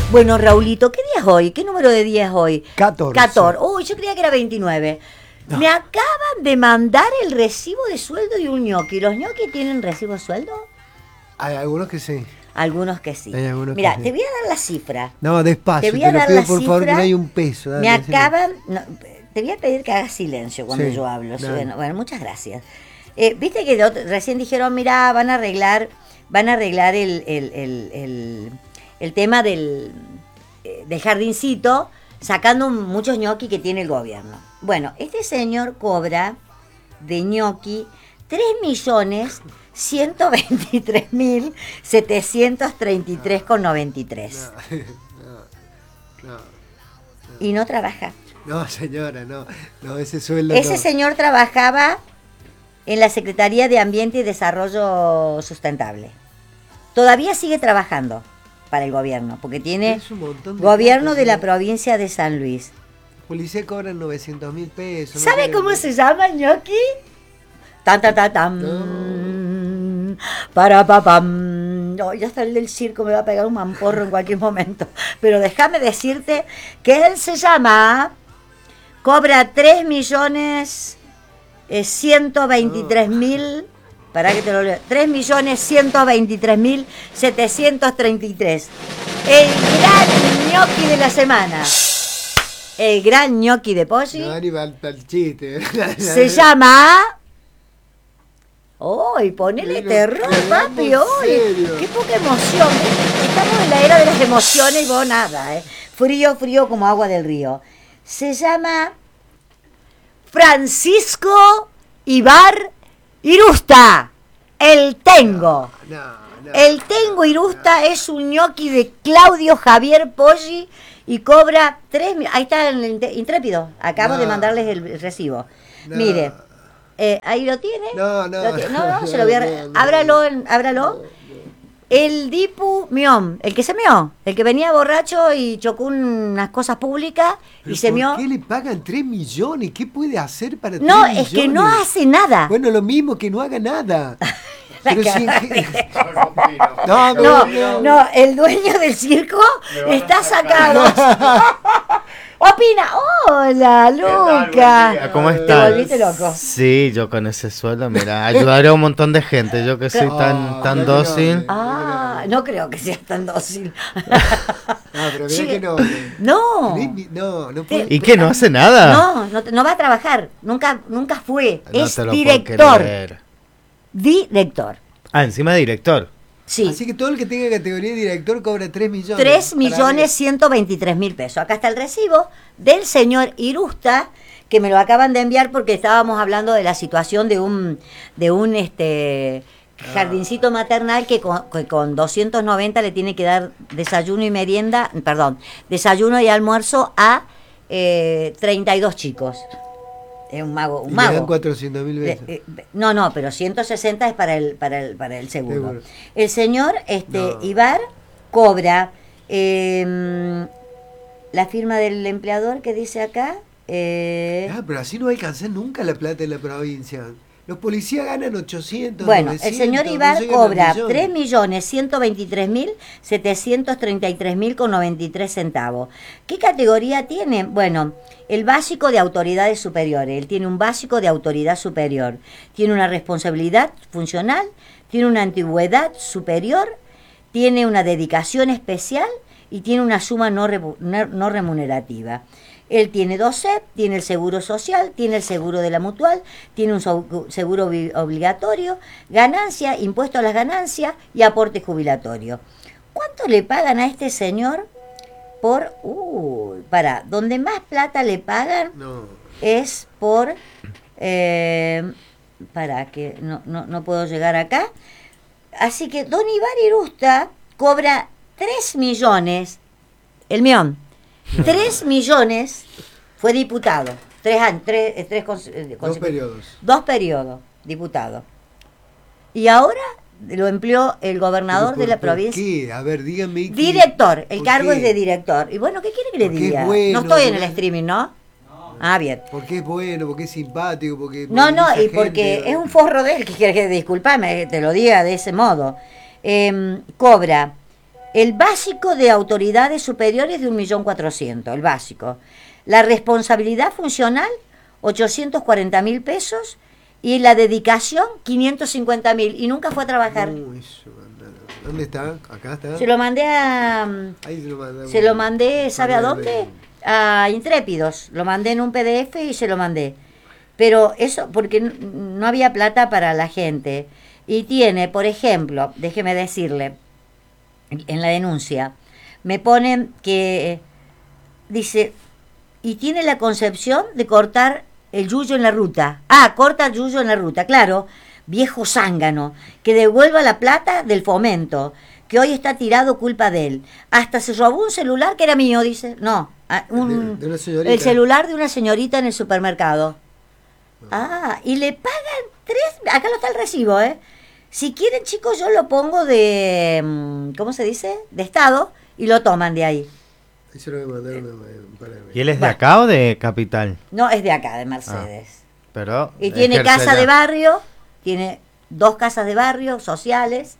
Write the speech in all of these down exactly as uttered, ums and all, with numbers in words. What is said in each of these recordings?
Bueno, Raulito, ¿qué día es hoy? ¿Qué número de día es hoy? catorce. catorce. Uy, yo creía que era veintinueve. No. Me acaban de mandar el recibo de sueldo de un ñoqui. ¿Los ñoquis tienen recibo de sueldo? Hay algunos que sí. Algunos que sí. Algunos Mira, que sí. te voy a dar la cifra. No, despacio, te, voy te a lo dar pido la por cifra. favor, que no hay un peso. Dale, me acaban... No, te voy a pedir que hagas silencio cuando sí, yo hablo. no. Bueno, bueno, muchas gracias. Eh, Viste que otro, recién dijeron, mira, van a arreglar, van a arreglar el, el, el, el, el tema del, del jardincito, sacando muchos ñoquis que tiene el gobierno. Bueno, este señor cobra de ñoqui tres millones ciento veintitrés mil setecientos treinta y tres con noventa y tres. No, no, no, no. Y no trabaja. No, señora, no, no, ese sueldo Ese no. señor trabajaba en la Secretaría de Ambiente y Desarrollo Sustentable. Todavía sigue trabajando para el gobierno, porque tiene de gobierno de la provincia de San Luis. Policía cobran novecientos mil pesos. ¿Sabe no cómo se llama, ñoqui? Tan, tan, tan, tan. No. Para, pa, pam. No, ya está el del circo, me va a pegar un mamporro en cualquier momento. Pero déjame decirte que él se llama, cobra tres millones ciento veintitrés mil, para que te lo lea, tres millones ciento veintitrés mil setecientos treinta y tres. El gran ñoqui de la semana. El gran ñoqui de Poggi. No, ni va el chiste. Se llama... ¡Uy, ponele terror, papi! ¡Uy! ¡Qué poca emoción! Estamos en la era de las emociones y vos nada, ¿eh? Frío, frío como agua del río. Se llama Francisco Ibar Irusta, el Tengo. No, no, el Tengo Irusta no. Es un ñoqui de Claudio Javier Poggi y cobra tres mil. Ahí está el intrépido. Acabo no. de mandarles el recibo. No. Mire. Eh, ahí lo tiene. No, no. Lo tiene. No, no, se lo voy a... No, no, ábralo, en, ábralo. No, no. El Dipu Miom, el que se meó, el que venía borracho y chocó unas cosas públicas y se meó. ¿Por qué le pagan tres millones? ¿Qué puede hacer para tres no, millones? No, es que no hace nada. Bueno, lo mismo que no haga nada. Pero si... no, no, no, no, el dueño del circo está sacado. Opina, hola Luca. ¿Cómo estás? ¿Te volviste loco? Sí, yo con ese sueldo, mira, ayudaré a un montón de gente, yo que soy tan, tan dócil. Ah, no creo que seas tan dócil. No, pero mira que no. No. No, no puede. ¿Y qué? ¿No hace nada? No, no, no va a trabajar, nunca, nunca fue, no es te lo director. Director. Ah, encima de director. Sí. Así que todo el que tenga categoría de director cobra tres millones. tres millones ciento veintitrés mil pesos. Acá está el recibo del señor Irusta, que me lo acaban de enviar porque estábamos hablando de la situación de un de un este jardincito maternal que con, que con doscientos noventa le tiene que dar desayuno y merienda, perdón, desayuno y almuerzo a eh, treinta y dos chicos. Es un mago, un y mago. Le dan cuatrocientos mil pesos. Eh, eh, no, no, pero ciento sesenta es para el para el para el seguro. seguro. El señor este no. Ibar cobra eh, la firma del empleador que dice acá. Eh, ah, pero así no va a alcanzar nunca la plata de la provincia. Los policías ganan ochocientos. Bueno, novecientos, el señor Ibar no cobra tres millones ciento veintitrés mil setecientos treinta y tres mil con noventa y tres centavos. ¿Qué categoría tiene? Bueno, el básico de autoridades superiores. Él tiene un básico de autoridad superior. Tiene una responsabilidad funcional, tiene una antigüedad superior, tiene una dedicación especial y tiene una suma no, re, no, no remunerativa. Él tiene dos S E P, tiene el seguro social, tiene el seguro de la mutual, tiene un seguro obligatorio, ganancia, impuesto a las ganancias y aporte jubilatorio. ¿Cuánto le pagan a este señor por... Uh, para, donde más plata le pagan no. es por... Eh, para, que no, no, no puedo llegar acá. Así que don Ibar Irusta cobra tres millones, el mión. Tres millones, fue diputado, tres años, tres, tres dos periodos. Dos periodos, diputado. Y ahora lo empleó el gobernador por, de la ¿por provincia. ¿Qué? A ver, dígame. Director, el cargo qué? es de director. Y bueno, ¿qué quiere que le diga? Bueno, no estoy en el streaming, ¿no? No. Ah, bien. Porque es bueno, porque es simpático, porque... No, no, y gente, porque ¿no? es un forro de él que quiere que, disculpame, te lo diga de ese modo. Eh, cobra El básico de autoridades superiores de un millón cuatrocientos, el básico. La responsabilidad funcional, ochocientos cuarenta mil pesos. Y la dedicación, quinientos cincuenta mil. Y nunca fue a trabajar. No, eso, ¿dónde está? Acá está. Se lo mandé a... Ahí se lo mandé. Se lo mandé, ¿sabe a dónde? A Intrépidos. Lo mandé en un P D F y se lo mandé. Pero eso, porque no había plata para la gente. Y tiene, por ejemplo, déjeme decirle, en la denuncia, me ponen que, dice, y tiene la concepción de cortar el yuyo en la ruta. Ah, corta el yuyo en la ruta, claro. Viejo zángano, que devuelva la plata del fomento, que hoy está tirado culpa de él. Hasta se robó un celular que era mío, dice. No, un, de, de una señorita. El celular de una señorita en el supermercado. No. Ah, y le pagan tres, acá lo está el recibo, ¿eh? Si quieren, chicos, yo lo pongo de, ¿cómo se dice? De estado, y lo toman de ahí. Eso lo voy a mandar una, un par de veces. ¿Y él es de acá o de Capital? No, es de acá, de Mercedes. Ah, pero y tiene ejerce casa allá. de barrio, tiene dos casas de barrio sociales,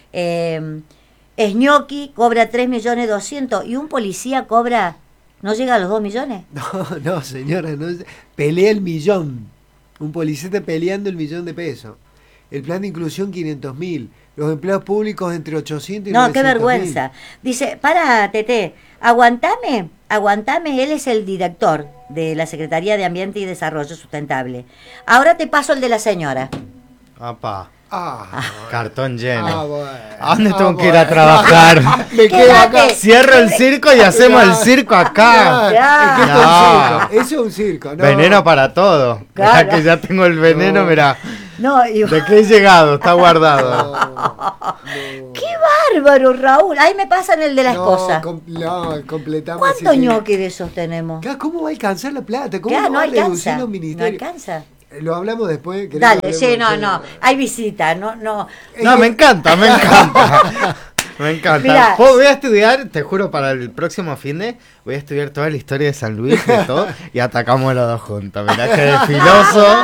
eh, es ñoqui, cobra tres millones doscientos, y un policía cobra, ¿no llega a los dos millones? No, no, señora, no, pelea el millón. Un policía está peleando el millón de pesos. El plan de inclusión quinientos mil. Los empleados públicos entre ochocientos y No, qué novecientos vergüenza. mil. Dice, para, Tete, aguantame, aguantame, él es el director de la Secretaría de Ambiente y Desarrollo Sustentable. Ahora te paso el de la señora. Apá. Ah, Cartón lleno. ah, bueno. ¿A dónde Ah, tengo que ir bueno. a trabajar? Me quedo acá. Cierro el circo y hacemos el circo acá. Ya, es que esto No. es un circo. Eso es un circo, ¿no? Veneno para todo. Claro. Mirá que ya tengo el veneno, No. mirá. No, y... ¿De qué he llegado? Está guardado. No, no. ¡Qué bárbaro, Raúl! Ahí me pasan el de la No, esposa. com- no, completamos. ¿Cuántos ese- ñoquis de esos tenemos? Claro, ¿cómo va a alcanzar la plata? ¿Cómo Ya, no va a reducir alcanza. los No ministerios? alcanza. Eh, Lo hablamos después. ¿querés que Dale, hablemos sí, no, después? no. Hay visita, no, no. No, me encanta, me encanta. Me encanta. Mirá. Pues voy a estudiar, te juro, para el próximo fin de, voy a estudiar toda la historia de San Luis y todo, y atacamos los dos juntos. Mirá que de filoso.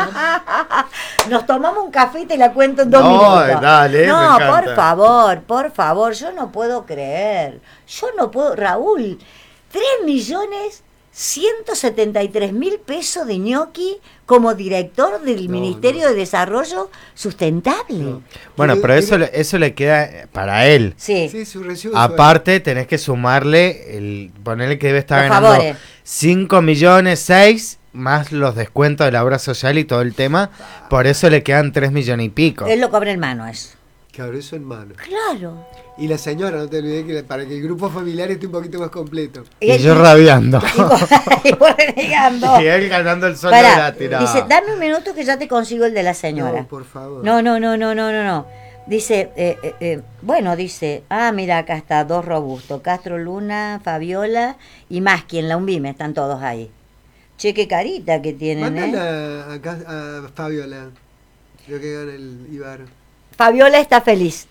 Nos tomamos un café y te la cuento en dos No, minutos. dale, no, me encanta. por favor, por favor, yo no puedo creer. Yo no puedo, Raúl, tres millones ciento setenta y tres mil pesos de ñoqui como director del No, Ministerio no. de Desarrollo Sustentable. No. Bueno, Tiene- pero eso, tiene- le- eso le queda para él. Sí. Sí, su recibo. Aparte, tenés que sumarle, el ponerle que debe estar Los ganando favores. cinco millones, seis, más los descuentos de la obra social y todo el tema. Por eso le quedan tres millones y pico. Él lo cobra en mano, eso. Claro, eso en mano. Claro. Y la señora, no te olvides que la- para que el grupo familiar esté un poquito más completo. Y yo rabiando. Y vos, y vos renegando. Y él ganando el sueldo Pará, de la tirada. dice, dame un minuto que ya te consigo el de la señora. No, por favor. No, no, no, no, no, no, no. Dice, eh, eh, eh, bueno, dice, ah, mira, acá está, dos robustos, Castro Luna, Fabiola y más quien la Umbime, están todos ahí. Che, qué carita que tienen, ¿eh? Mándala acá a Fabiola. Creo que gana el Ibar. Fabiola está feliz.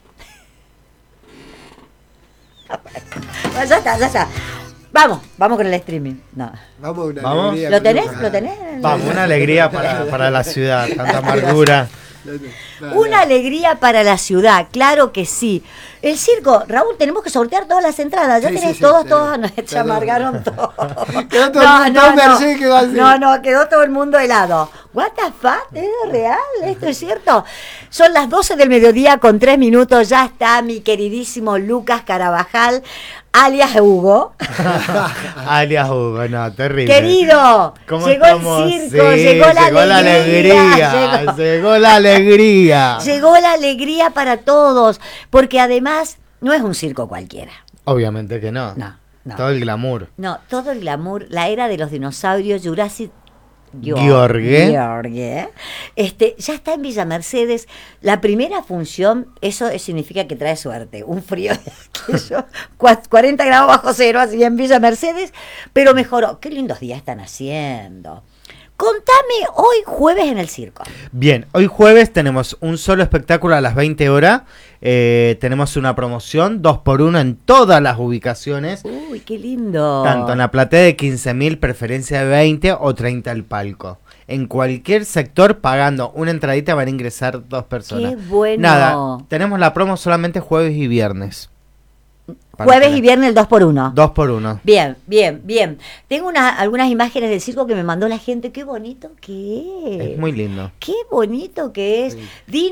Bueno, ya está, ya está. Vamos, vamos con el streaming. No. Vamos a una ¿Vamos? alegría ¿Lo con tenés? Lucas. ¿Lo tenés? Vamos, una alegría para, para la ciudad, tanta amargura. Dale, Una dale. alegría para la ciudad, claro que sí. El circo, Raúl, tenemos que sortear todas las entradas. Ya Sí, tenés sí, sí, todos, sí. todos, no, se Perdón. amargaron todos. Quedó todo el mundo, todo Mercedes quedó así. no, no, quedó todo el mundo helado. What the fuck, ¿es real? ¿Esto es cierto? Son las doce del mediodía con tres minutos. Ya está mi queridísimo Lucas Carabajal, alias Hugo. Alias Hugo, no, terrible. Querido, ¿Cómo llegó estamos? el circo, Sí, llegó la llegó la alegría. alegría, llegó- llegó la alegría. Llegó la alegría para todos, porque además no es un circo cualquiera. Obviamente que no. No, no. Todo el glamour. No, todo el glamour, la era de los dinosaurios, Jurassic Gio- Giorgue. Giorgue, este, ya está en Villa Mercedes. La primera función, eso significa que trae suerte. Un frío de aquello, cua- cuarenta grados bajo cero, así en Villa Mercedes, pero mejoró. Qué lindos días están haciendo. Contame hoy jueves en el circo. Bien, hoy jueves tenemos un solo espectáculo a las veinte horas. Eh, tenemos una promoción, dos por uno en todas las ubicaciones. Uy, qué lindo. Tanto en la platea de quince mil, preferencia de veinte o treinta al palco. En cualquier sector, pagando una entradita, van a ingresar dos personas. Qué bueno. Nada, tenemos la promo solamente jueves y viernes. Para Jueves tener- y viernes el dos por uno. Dos por uno. Bien, bien, bien. Tengo una, algunas imágenes del circo que me mandó la gente. Qué bonito que es. Es muy lindo. Qué bonito que es.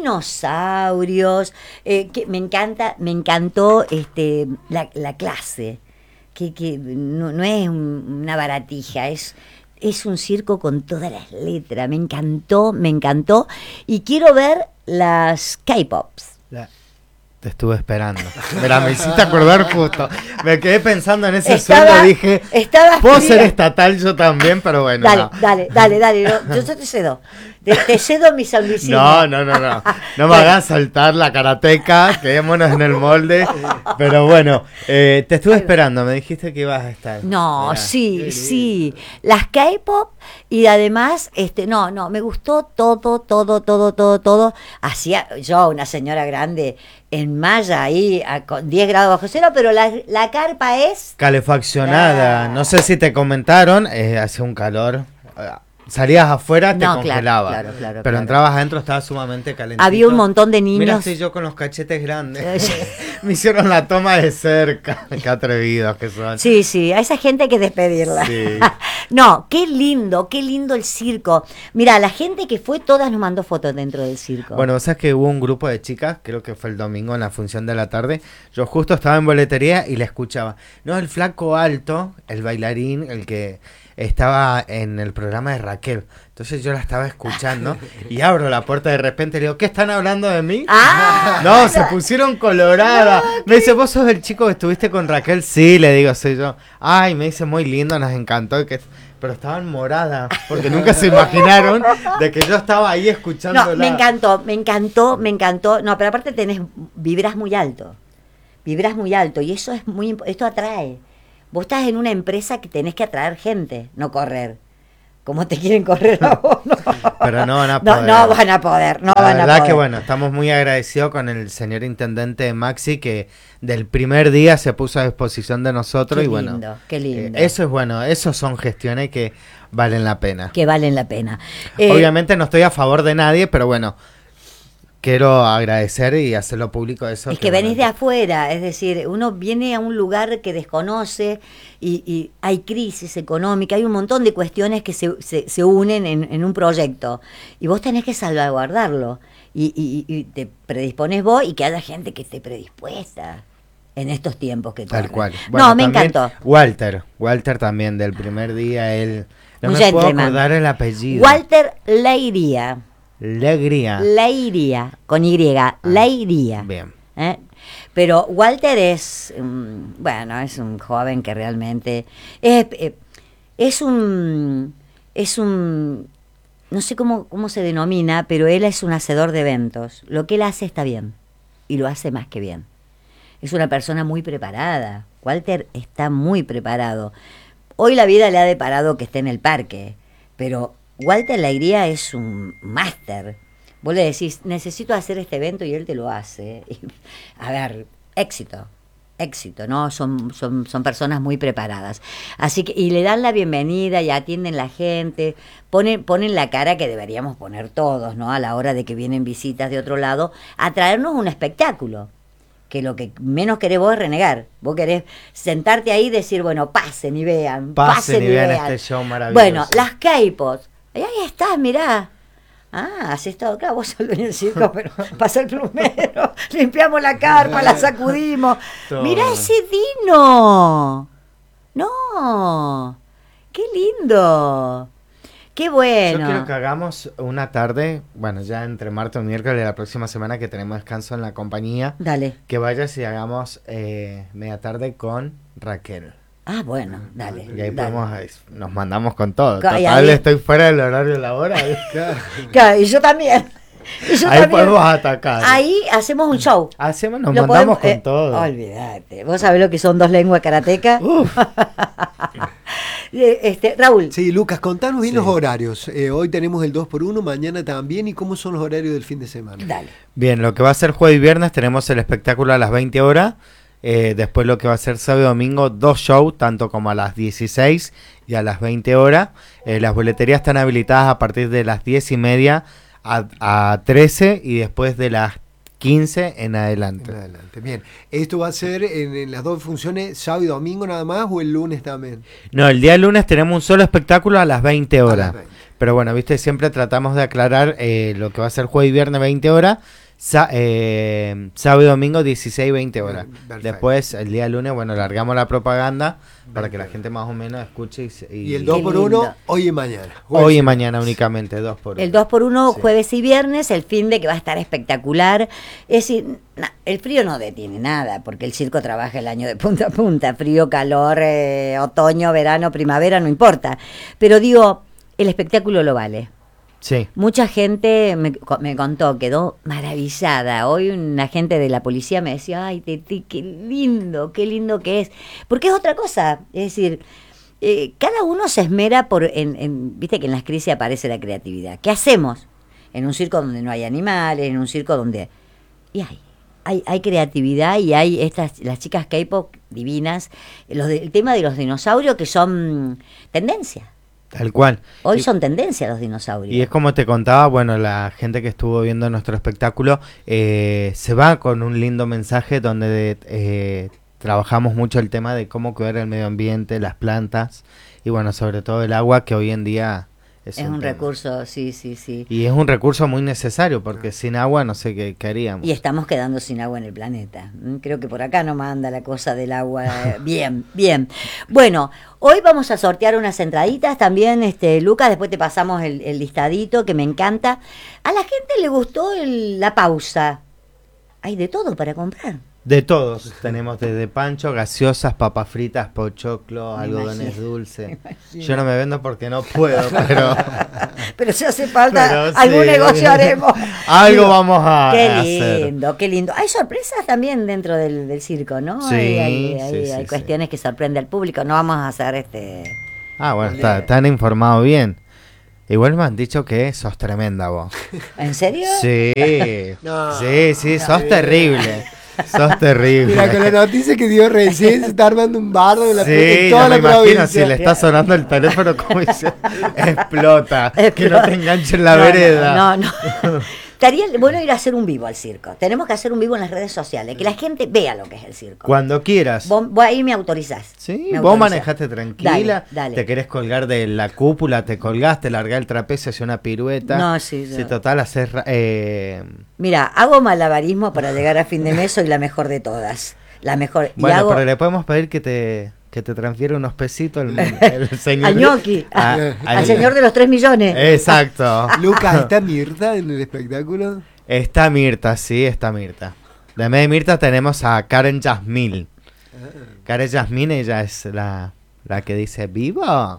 Dinosaurios. eh, que me encanta, me encantó este la, la clase. Que, que no, no es un- una baratija, es, es un circo con todas las letras. Me encantó, me encantó. Y quiero ver las K-Pops. La- Te estuve esperando. Mira, me hiciste acordar justo. Me quedé pensando en ese Estaba- sueldo, dije, estaba puedo fría. ser estatal yo también, pero bueno. Dale, no. dale, dale, dale. no, yo te cedo. Te, te cedo mi San Luisino. No, no, no, no. No me hagas saltar la karateca, quedémonos en el molde. Pero bueno, eh, te estuve esperando, me dijiste que ibas a estar. No, Mirá. sí, sí. Las K-pop y además, este, no, no, me gustó todo, todo, todo, todo, todo. Hacía yo, una señora grande, en malla ahí, a- con diez grados bajo cero, pero la, la carpa es. Calefaccionada, Ah. no sé si te comentaron, eh, hacía un calor. eh, Salías afuera, te No, claro, congelaba. claro, claro, pero claro. entrabas adentro, estaba sumamente calentito. Había un montón de niños. Mira, estoy yo con los cachetes grandes. Me hicieron la toma de cerca. Qué atrevidos que son. Sí, sí, a esa gente hay que despedirla. Sí. No, qué lindo, qué lindo el circo. Mira, la gente que fue, todas nos mandó fotos dentro del circo. Bueno, sabes que hubo un grupo de chicas, creo que fue el domingo en la función de la tarde. Yo justo estaba en boletería y le escuchaba. No, el flaco alto, el bailarín, el que estaba en el programa de Raquel. Entonces yo la estaba escuchando y abro la puerta de repente y le digo, ¿qué están hablando de mí? ¡Ah! No, se pusieron coloradas. Me dice, ¿vos sos el chico que estuviste con Raquel? Sí, le digo, soy yo. Ay, me dice, muy lindo, nos encantó. y Que... Pero estaban moradas, porque nunca se imaginaron de que yo estaba ahí escuchándola. No, me encantó, me encantó, me encantó. No, pero aparte tenés, vibras muy alto. Vibras muy alto y eso es muy imp- esto atrae. Vos estás en una empresa que tenés que atraer gente, no correr. ¿Cómo te quieren correr a vos? No. Pero no van a No, poder. no van a poder, no La van a verdad poder. que bueno, estamos muy agradecidos con el señor intendente Maxi que del primer día se puso a disposición de nosotros Qué y bueno, lindo, qué lindo. eh, eso es bueno, esos son gestiones que valen la pena. Que valen la pena. Eh, Obviamente no estoy a favor de nadie, pero bueno, quiero agradecer y hacerlo público eso. Es que venís de bueno, afuera, es decir, uno viene a un lugar que desconoce y, y hay crisis económica, hay un montón de cuestiones que se, se, se unen en, en un proyecto y vos tenés que salvaguardarlo y, y, y te predispones vos y que haya gente que esté predispuesta en estos tiempos que Tal corren. cual. No, Bueno, me también encantó. Walter, Walter también del primer día, él... No Un me puedo gentleman. acordar el apellido. Walter Leiría, Alegría. Leiría, con Y, Leiría. Bien. ¿eh? Pero Walter es, mm, bueno, es un joven que realmente es, eh, es un, es un, no sé cómo, cómo se denomina, pero él es un hacedor de eventos. Lo que él hace está bien y lo hace más que bien. Es una persona muy preparada. Walter está muy preparado. Hoy la vida le ha deparado que esté en el parque, pero Walter Leiría es un máster. Vos le decís, necesito hacer este evento y él te lo hace. Y, a ver, éxito, éxito, ¿no? Son, son, son personas muy preparadas. Así que, y le dan la bienvenida y atienden la gente, ponen, ponen la cara que deberíamos poner todos, ¿no? A la hora de que vienen visitas de otro lado, a traernos un espectáculo. Que lo que menos querés vos es renegar. Vos querés sentarte ahí y decir, bueno, pasen y vean, Pasen pasen, y y vean vean. este show maravilloso. Bueno, las K-Pops. Ahí estás, mirá. Ah, has estado, claro, vos solo en el circo, pero pasa el plumero, limpiamos la carpa, la sacudimos. Todo. Mirá ese Dino. No, qué lindo. Qué bueno. Yo quiero que hagamos una tarde, bueno, ya entre martes y miércoles de la próxima semana que tenemos descanso en la compañía, Dale. que vayas y hagamos eh, media tarde con Raquel. Ah, bueno, dale. Y ahí dale. podemos, eh, nos mandamos con todo. Ca- y Total, ahí- estoy fuera del horario laboral. Claro, y yo también. Y yo Ahí también. podemos atacar. Ahí hacemos un show. Hacemos, nos Lo mandamos podemos- con eh, todo. Olvídate. ¿Vos sabés lo que son dos lenguas karatecas? Uf. Eh, este, Raúl. Sí, Lucas, contanos bien Sí. los horarios. Eh, hoy tenemos el dos por uno, mañana también. ¿Y cómo son los horarios del fin de semana? Dale. Bien, lo que va a ser jueves y viernes tenemos el espectáculo a las veinte horas. Eh, después lo que va a ser sábado y domingo, dos shows, tanto como a las dieciséis y a las veinte horas. Eh, las boleterías están habilitadas a partir de las diez y media a, a trece y después de las quince en adelante. En adelante, bien. ¿Esto va a ser en, en las dos funciones, sábado y domingo nada más, o el lunes también? No, el día lunes tenemos un solo espectáculo a las veinte A horas. las veinte. Pero bueno, viste, siempre tratamos de aclarar eh, lo que va a ser jueves y viernes veinte horas, sa- eh, sábado y domingo dieciséis veinte horas. Perfecto. Después, el día lunes, bueno, largamos la propaganda para que la Perfecto. gente más o menos escuche. Y, se- y- Y el dos Qué por uno, lindo. hoy y mañana. hoy y Jueves mañana únicamente, dos por uno. El dos por uno, Sí. jueves y viernes, el fin de que va a estar espectacular. Es decir, na- el frío no detiene nada, porque el circo trabaja el año de punta a punta, frío, calor, eh, otoño, verano, primavera, no importa. Pero digo, el espectáculo lo vale. Sí. Mucha gente me, co- me contó, quedó maravillada. Hoy un agente de la policía me decía, ay, Teti, qué lindo, qué lindo que es. Porque es otra cosa, es decir, eh, cada uno se esmera por, en, en- viste que en las crisis aparece la creatividad. ¿Qué hacemos? En un circo donde no hay animales, en un circo donde... Y hay, hay, hay creatividad y hay estas, las chicas K-pop divinas, los de- el tema de los dinosaurios que son tendencia. Tal cual. Hoy Y- son tendencia los dinosaurios. Y es como te contaba, bueno, la gente que estuvo viendo nuestro espectáculo eh, se va con un lindo mensaje donde eh, trabajamos mucho el tema de cómo cuidar el medio ambiente, las plantas y bueno, sobre todo el agua que hoy en día es, Es un tema. recurso, sí, sí, sí. Y es un recurso muy necesario porque sin agua no sé qué, qué haríamos. Y estamos quedando sin agua en el planeta. Mm, Creo que por acá no manda la cosa del agua. eh, Bien, bien. Bueno, hoy vamos a sortear unas entraditas también, este, Lucas, después te pasamos el, el listadito que me encanta. A la gente le gustó el- la pausa. Hay de todo para comprar. De todos, tenemos desde pancho, gaseosas, papas fritas, pochoclo, Me algodones imagino, dulces. me imagino. Yo no me vendo porque no puedo, pero... Pero si hace falta, Pero sí, algún negocio haremos. algo Digo, vamos a, Qué a hacer. lindo, qué lindo. Hay sorpresas también dentro del, del circo, ¿no? Sí, hay hay, sí, hay- sí, hay sí. cuestiones que sorprende al público. No vamos a hacer este... Ah, bueno, está, están informados bien. Igual me han dicho que sos tremenda vos. ¿En serio? Sí, No, sí, sí, sos no. terrible. Sos terrible. Mira, con la noticia que dio recién se está armando un bardo en, la, en Sí, toda no me la imagino provincia. si le está sonando el teléfono como dice, explota, que no Explota. te enganche en la No, vereda. No, no. no. Estaría bueno ir a hacer un vivo al circo. Tenemos que hacer un vivo en las redes sociales, que la gente vea lo que es el circo. Cuando quieras. Vos, vos ahí me autorizás. Sí, Me vos autorizás. manejaste tranquila, Dale, dale. te querés colgar de la cúpula, te colgaste, largar el trapecio hacia una pirueta. No, sí, Si yo- total hacer eh, Mira, hago malabarismo para llegar a fin de mes, soy la mejor de todas. La mejor. Y bueno, hago pero le podemos pedir que te que te transfiera unos pesitos el, el señor. al ñoqui, Ah, al, al- señor de los tres millones. Exacto. Lucas, ¿está Mirta en el espectáculo? Está Mirta, sí, está Mirta. De medio de Mirta tenemos a Karen Yasmín. Karen Yasmín, ella es la, la que dice ¡viva!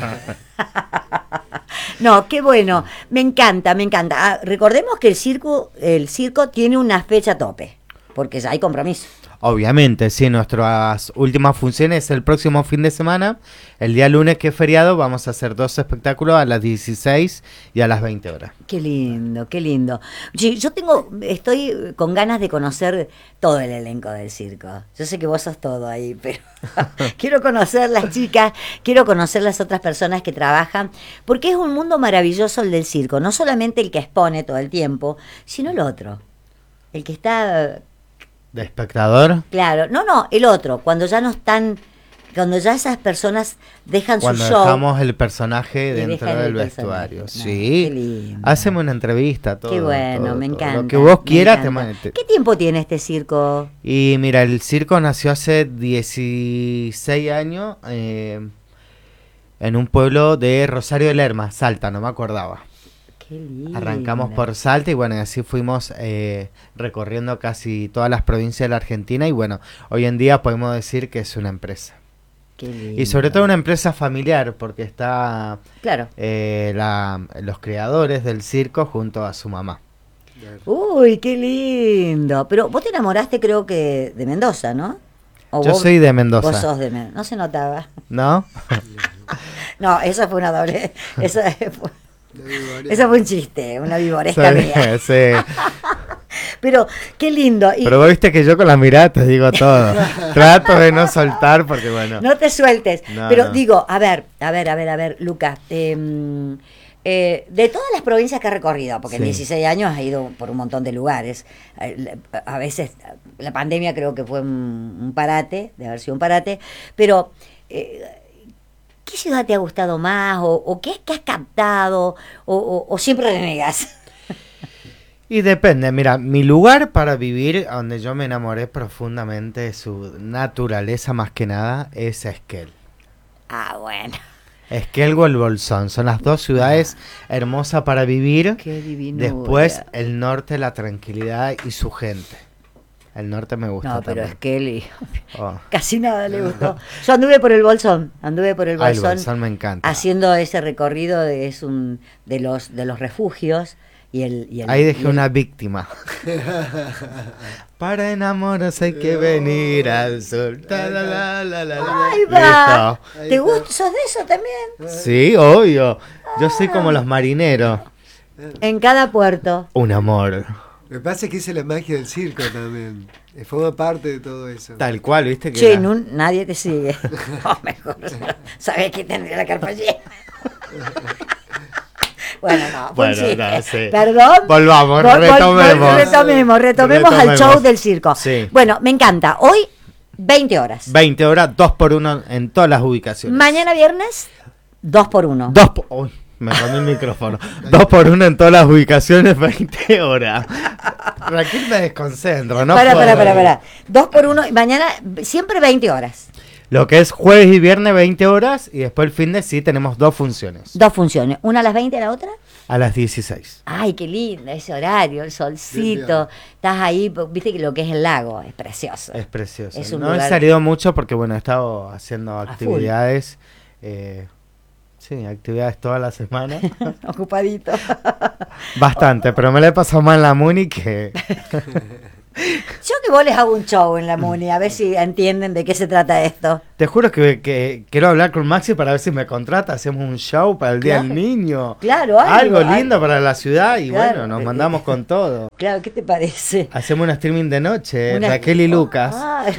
No, qué bueno, me encanta, me encanta. Ah, recordemos que el circo, el circo tiene una fecha tope, porque ya hay compromiso. Obviamente, sí, nuestras últimas funciones es el próximo fin de semana. El día lunes, que es feriado, vamos a hacer dos espectáculos a las dieciséis y a las veinte horas. Qué lindo, qué lindo. Yo, yo tengo, estoy con ganas de conocer todo el elenco del circo. Yo sé que vos sos todo ahí, pero quiero conocer las chicas, quiero conocer las otras personas que trabajan, porque es un mundo maravilloso el del circo. No solamente el que expone todo el tiempo, sino el otro. El que está... ¿De espectador? Claro, no, no, el otro, cuando ya no están, cuando ya esas personas dejan Cuando su show. dejamos el personaje y dentro dejan del el vestuario. personaje. No, Sí. qué lindo. Haceme una entrevista, todo. Qué bueno, todo, me todo. encanta. Lo que vos me quieras te, encanta. ma- te- ¿Qué tiempo tiene este circo? Y mira, el circo nació hace dieciséis años eh, en un pueblo de Rosario de Lerma, Salta, no me acordaba. Qué lindo. Arrancamos por Salta y bueno, y así fuimos eh, recorriendo casi todas las provincias de la Argentina y bueno, hoy en día podemos decir que es una empresa. Qué lindo. Y sobre todo una empresa familiar porque está Claro. eh, la, los creadores del circo junto a su mamá. Uy, qué lindo. Pero vos te enamoraste creo que de Mendoza, ¿no? O Yo vos- soy de Mendoza. Vos sos de Mendoza. No se notaba. ¿No? No, eso fue una doble. Eso fue, La vivorea. eso fue un chiste, una vivoresca mía. Sí, sí. Pero qué lindo. Y Pero vos viste que yo con la mirada te digo todo. Trato de no soltar porque bueno. no te sueltes. No, Pero no. digo, a ver, a ver, a ver, a ver, Lucas. eh, Eh, de todas las provincias que ha recorrido, porque Sí. en dieciséis años ha ido por un montón de lugares. Eh, A veces, la pandemia creo que fue un, un parate, de haber sido un parate, pero eh, ¿qué ciudad te ha gustado más? ¿O, o qué es que has captado? ¿O, o, o siempre renegas? Y depende, mira, mi lugar para vivir, a donde yo me enamoré profundamente de su naturaleza más que nada, es Esquel. Ah, bueno. Esquel o el Bolsón, son las dos ciudades hermosas para vivir. Qué divino. Después el norte, la tranquilidad y su gente. El norte me gusta No, pero también. es que él Oh. casi nada le gustó. Yo anduve por el Bolsón, anduve por el Ah, el Bolsón, Bolsón me encanta. haciendo ese recorrido de, es un de los de los refugios y el, y el Ahí y dejé el- una víctima. Para enamorarse hay que venir al sol. Ta, la, la, la, la, la. Ahí va. Listo. Ahí ¿Te está. gusta? ¿Sos de eso también? Sí, obvio. Yo soy como los marineros. En cada puerto. Un amor. Lo que pasa es que esa es la magia del circo también. Eh, Forma parte de todo eso. Tal cual, viste que Che, era- nun- nadie te sigue. O mejor, sabés que tendría la carpa llena. Bueno, no, fue un Bueno, chiste. no, sí. Perdón. Volvamos, Vol- vol- retomemos. vol- retomemos, retomemos al Retomemos. show del circo. Sí. Bueno, me encanta. Hoy, veinte horas. veinte horas, dos por uno en todas las ubicaciones. Mañana viernes, dos por uno. Dos por... Uy, me romí el micrófono. Dos por uno en todas las ubicaciones, veinte horas. Raquel me desconcentro, ¿no? para, puedo. para, para, para. Dos por uno. y Mañana, siempre veinte horas. Lo que es jueves y viernes, veinte horas. Y después el fin de sí tenemos dos funciones. Dos funciones. Una a las veinte y la otra. A las dieciséis. Ay, qué lindo ese horario, el Bien, solcito. bien. Estás ahí, viste que lo que es el lago, es precioso. Es precioso. Es un no he lugar- salido mucho porque, bueno, he estado haciendo full. actividades. Eh, sí, actividades toda la semana. Ocupadito. Bastante, pero me la he pasado mal en la Muni que... Yo que vos les hago un show en la Muni, a ver si entienden de qué se trata esto. Te juro que, que quiero hablar con Maxi para ver si me contrata. Hacemos un show para el Día Claro. del Niño. Claro, algo, Algo lindo algo. para la ciudad y Claro. bueno, nos mandamos con todo. Claro, ¿qué te parece? Hacemos un streaming de noche, Una- Raquel y Lucas. Ay.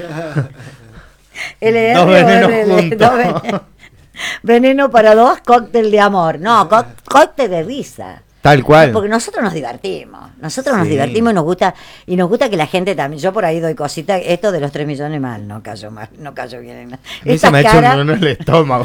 L R Dos o venenos R L, juntos. dos venenos. Veneno para dos, cóctel de amor. No, có- cóctel de risa. Tal cual. Porque nosotros nos divertimos, nosotros nos Sí. divertimos y nos gusta, y nos gusta que la gente también, yo por ahí doy cositas, esto de los tres millones mal, no cayó mal, no cayó bien en nada. A mí se Estas me ha hecho caras- un nudo en el estómago.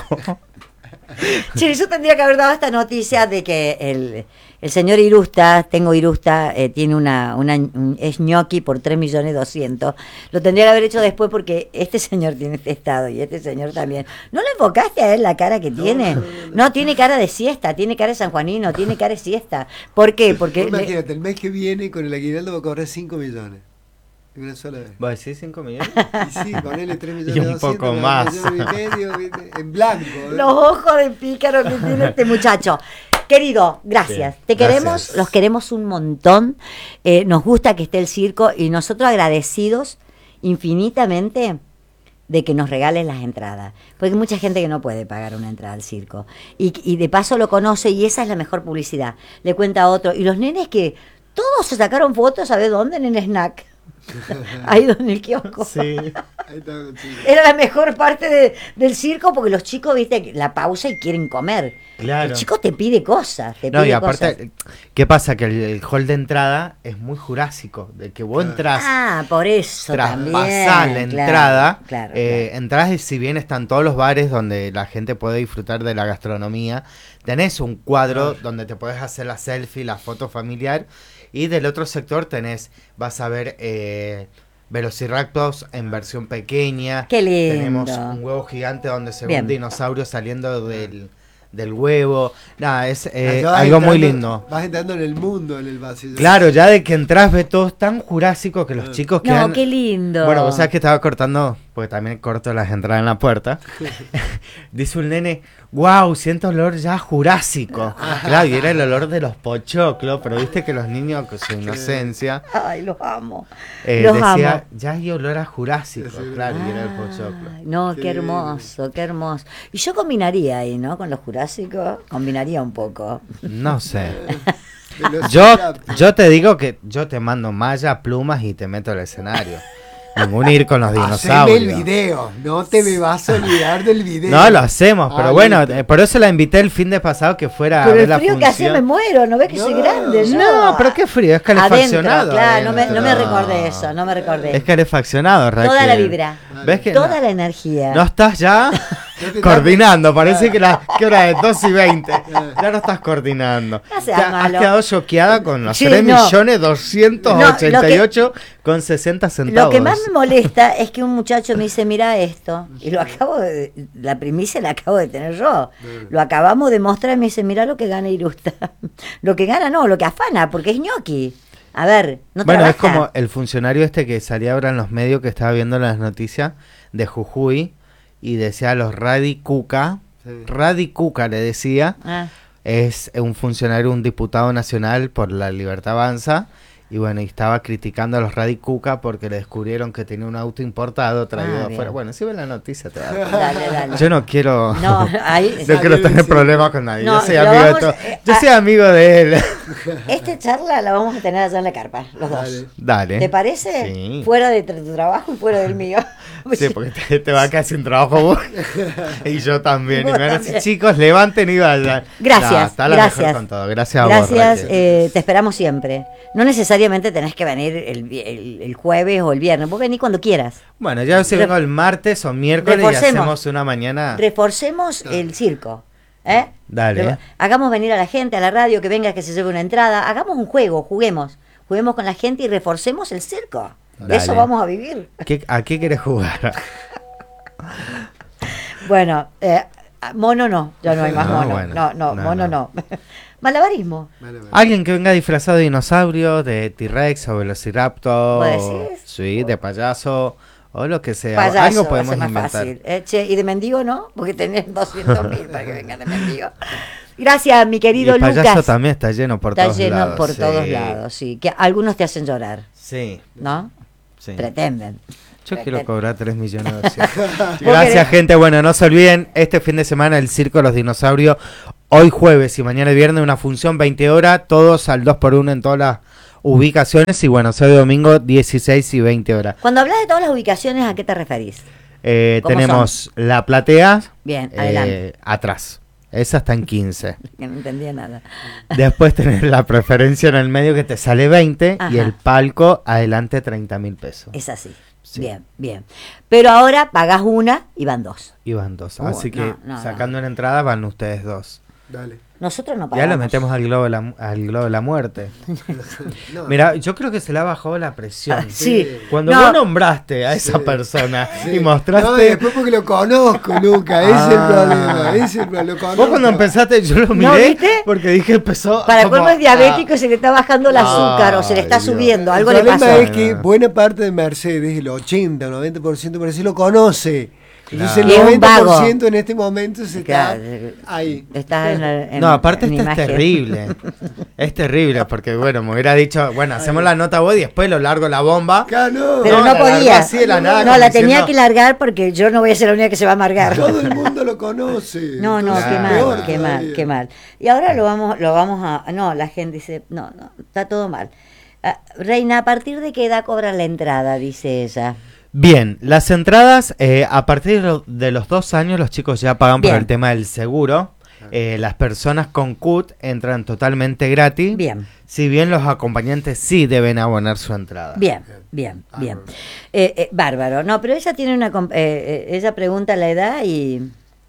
Che, yo tendría que haber dado esta noticia de que el, el señor Irusta, tengo Irusta, eh, tiene una, una un- es ñoqui por tres millones doscientos. Lo tendría que haber hecho después porque este señor tiene este estado y este señor también. ¿No le enfocaste a él la cara que tiene? no, No, no, no. tiene cara de siesta, tiene cara de sanjuanino, tiene cara de siesta. ¿Por qué? Porque Vos le- Imagínate, el mes que viene con el aguinaldo va a cobrar cinco millones. De una sola vez. ¿Vos decís cinco millones? Y sí, ponele tres millones Y un doscientos, poco me da más. un millón y medio, ¿viste? En blanco. ¿eh? los ojos de pícaro que tiene este muchacho. Querido, gracias. Sí, Te gracias. queremos, los queremos un montón. Eh, nos gusta que esté el circo y nosotros agradecidos infinitamente de que nos regales las entradas. Porque hay mucha gente que no puede pagar una entrada al circo. Y, y de paso lo conoce y esa es la mejor publicidad. Le cuenta a otro. Y los nenes que todos se sacaron fotos, ¿sabes dónde? En el snack. Ahí en el kiosco. Sí. Ahí está, sí. Era la mejor parte de- del circo porque los chicos, viste, la pausa y quieren comer. Claro. El chico te pide cosas, te No, pide y aparte, cosas. ¿qué pasa? Que el, el hall de entrada es muy jurásico. De que vos entras, Ah, por eso también. traspasás la claro, entrada, Claro, eh, claro. entras y si bien están todos los bares donde la gente puede disfrutar de la gastronomía, tenés un cuadro donde te podés hacer la selfie, la foto familiar, y del otro sector tenés, vas a ver eh, Velociraptors en versión pequeña. Qué lindo. Tenemos un huevo gigante donde se ve Bien. un dinosaurio saliendo del, del huevo. Nada, es eh, Acá vas algo muy entrando- lindo. Vas entrando en el mundo en el vacío. Claro, ya de que entras ves todo tan jurásico que los chicos No, quedan... qué lindo. Bueno, vos sabés que estaba cortando, porque también corto las entradas en la puerta. Dice un nene, wow, siento olor ya jurásico. Claro, y era el olor de los pochoclos, pero viste que los niños con su inocencia Ay, los amo. eh, los decía, amo. ya hay olor a jurásico. Sí. Claro, y era el pochoclo. Ay, no, Qué qué lindo. hermoso, qué hermoso. Y yo combinaría ahí, ¿no? Con los jurásicos, combinaría un poco. No sé. Velociraptor. Yo, yo te digo que yo te mando malla, plumas y te meto al escenario. ningún ir con los Haceme dinosaurios. el video, no te me vas a olvidar del video. No, lo hacemos, pero Ah, bueno, listo. eh, por eso la invité el fin de pasado que fuera a Pero ver el la frío que hacía me función. muero, ¿no ves que soy No, grande? yo? No, pero qué frío, es calefaccionado. Adentro, claro, no me, no me adentro. recordé eso, no me recordé. Es calefaccionado, Raquel. Toda la vibra, ¿Ves que toda no, la energía. no estás ya No te coordinando? Parece que la que hora es dos y veinte. Ya no estás coordinando. No seas Ya has malo. quedado choqueada con los Sí, tres no. millones doscientos ochenta y ocho con sesenta centavos. Lo que más me molesta es que un muchacho me dice, mira esto, y lo acabo de, la primicia la acabo de tener yo, lo acabamos de mostrar y me dice, mira lo que gana Irusta, lo que gana no, lo que afana, porque es ñoqui, a ver, no Bueno, es trabaja. como el funcionario este que salía ahora en los medios que estaba viendo las noticias de Jujuy y decía los Radicuca, Sí. Radicuca le decía, Ah, es un funcionario, un diputado nacional por la Libertad Avanza. Y bueno, y estaba criticando a los Radicuca porque le descubrieron que tenía un auto importado traído Ah, afuera. bien. Bueno, si ves la noticia te das cuenta. dale, dale. Yo no quiero No, ahí, no quiero tener Sí. problemas con nadie. No, yo soy lo amigo vamos, de todo. eh, Yo a- soy amigo de él. esta charla la vamos a tener allá en la carpa, los dos. Dale. Dale. ¿Te parece? Sí. Fuera de tu trabajo y fuera del mío. Sí, porque te, te va a quedar sin trabajo vos. Y yo también. Y Vos me van a decir, también. chicos, levanten y vayan. Gracias, No, está la gracias. mejor con todo. Gracias a vos, Gracias, Raquel. eh, te esperamos siempre. No necesariamente tenés que venir el, vi- el- el jueves o el viernes, vos venís cuando quieras. Bueno, ya si Re- vengo el martes o miércoles y Reforcemos. hacemos una mañana. Reforcemos el circo. ¿eh? Dale. Re- Hagamos venir a la gente a la radio, que venga, que se lleve una entrada. Hagamos un juego, juguemos. Juguemos con la gente y reforcemos el circo. De Dale. eso vamos a vivir. ¿Qué- ¿A qué quieres jugar? Bueno, eh, mono no, ya no hay más No, mono. bueno. no, no, No, mono no. no. Malabarismo. Vale, vale. Alguien que venga disfrazado de dinosaurio, de T-Rex o Velociraptor. ¿Vos o- decís? Sí, de payaso o lo que sea. Payaso, Algo va a podemos ser más inventar. fácil. Eh, che, y de mendigo no, porque tenés doscientos mil para que vengan de mendigo. Gracias, mi Y querido el payaso Lucas. también está lleno por Está todos lleno lados. por sí. todos lados, sí. Que algunos te hacen llorar, Sí, ¿no? sí. Pretenden. Yo quiero Pretenden. cobrar tres millones de doscientos. ¿Vos Gracias, querés? gente. Bueno, no se olviden, este fin de semana el Circo de los Dinosaurios. Hoy jueves y mañana viernes una función veinte horas, todos al dos por uno en todas las ubicaciones. Y bueno, sábado y domingo dieciséis y veinte horas. Cuando hablas de todas las ubicaciones, ¿a qué te referís? Eh, ¿Cómo tenemos la platea Bien, eh, adelante. atrás. Esa está en quince. Que no entendía nada. Después tenés la preferencia en el medio que te sale veinte y Ajá. el palco adelante treinta mil pesos. Es así. Sí. Bien, bien. Pero ahora pagás una y van dos. Y van dos. Uh, Así que no, no, sacando una entrada van ustedes dos. Dale. Nosotros no Ya pagamos. lo metemos al globo de la, mu- al globo de la muerte. No. Mira, yo creo que se le ha bajado la presión. Sí. Cuando No. vos nombraste a esa Sí. persona Sí. y mostraste... No, y después porque lo conozco, Luca, ese es el Ah. problema, ese es el problema, lo conozco. Vos cuando empezaste, yo lo ¿No, miré viste? porque dije empezó... Para como colmo es diabético a- y se le está bajando el azúcar o se le está Ay, Dios. subiendo. El Algo le problema pasó. es que buena parte de Mercedes, el ochenta o noventa por ciento parece lo conoce. Entonces Claro. Y es el un noventa por vago. ciento en este momento se Claro. está ahí. Estás en, el- en- No, aparte en esto es imagen. terrible. Es terrible porque, bueno, me hubiera dicho, bueno, hacemos la nota vos y después lo largo la bomba. Acá no. Pero No, no, la largó podía. así de la nada, no, como la tenía diciendo- que largar porque yo no voy a ser la única que se va a amargar. Todo el mundo lo conoce. No, no, entonces qué mal, peor qué mal, todavía. qué mal. Y ahora lo vamos, lo vamos a, no, la gente dice, no, no, está todo mal. Ah, Reina, ¿a partir de qué edad cobran la entrada? Dice ella. Bien, las entradas, eh, a partir de, lo- de los dos años los chicos ya pagan Bien. por el tema del seguro. Eh, las personas con C U T entran totalmente gratis. Bien, Si bien los acompañantes sí deben abonar su entrada. bien, bien, Ah, bien. bueno. Eh, eh, bárbaro. No, pero ella tiene una, comp- eh, eh, ella pregunta la edad y,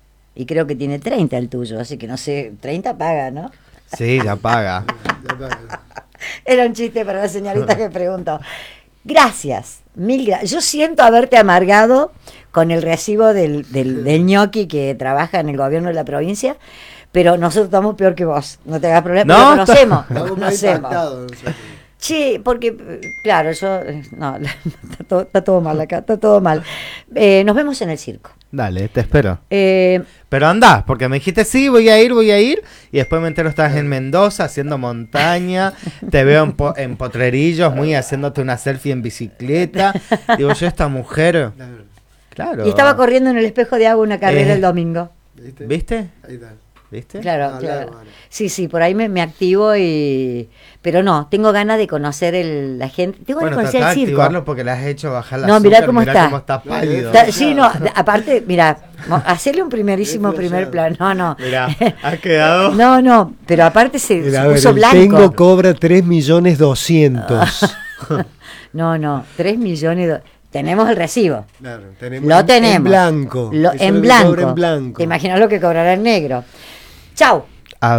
y creo que tiene treinta el tuyo, así que no sé, treinta paga, ¿no? Sí, ya paga. Ya está. Era un chiste para la señorita que preguntó. Gracias, mil gracias. Yo siento haberte amargado con el recibo del, del, del ñoqui que trabaja en el gobierno de la provincia, pero nosotros estamos peor que vos. No te hagas problema, No, porque lo conocemos. Estamos lo más conocemos. impactados nosotros. Sí, porque, eh, claro, yo. eh, No, está todo, está todo mal acá, está todo mal. Eh, nos vemos en el circo. Dale, te espero. Eh, Pero andá, porque me dijiste sí, voy a ir, voy a ir. Y después me entero estás en Mendoza haciendo montaña. Te veo en, po- en Potrerillos, muy haciéndote una selfie en bicicleta. Digo, yo esta mujer. Claro. y estaba corriendo en el espejo de agua una carrera Eh. el domingo. ¿Viste? ¿Viste? Ahí está. ¿viste? Claro, Hablar, claro. bueno. Sí, sí, por ahí me, me activo y... Pero no, tengo ganas de conocer el, la gente. Tengo ganas Bueno, de conocer tratá el de circo. activarlo porque le has hecho bajar la No, mirá cómo está. cómo está pálido. Ta- Sí, no, de- aparte, mira, mo- hacerle un primerísimo Es primer flasheado. plano. No, no. Mirá, ha quedado... No, no, pero aparte se, Mira, se a ver, puso el blanco. Tengo cobra tres millones doscientos. No, no, tres millones. de- Tenemos el recibo. Claro, tenemos Lo en- tenemos. En blanco. Lo- Eso es en, lo que blanco. cobra en blanco. Te imaginas lo que cobrará en negro. Chau. Ah.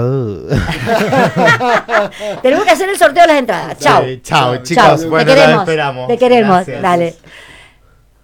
Tenemos que hacer el sorteo de las entradas. Chau. Sí, chao, Chau. chicos. Chau. Bueno, te la queremos. esperamos. Te queremos. Gracias. Dale.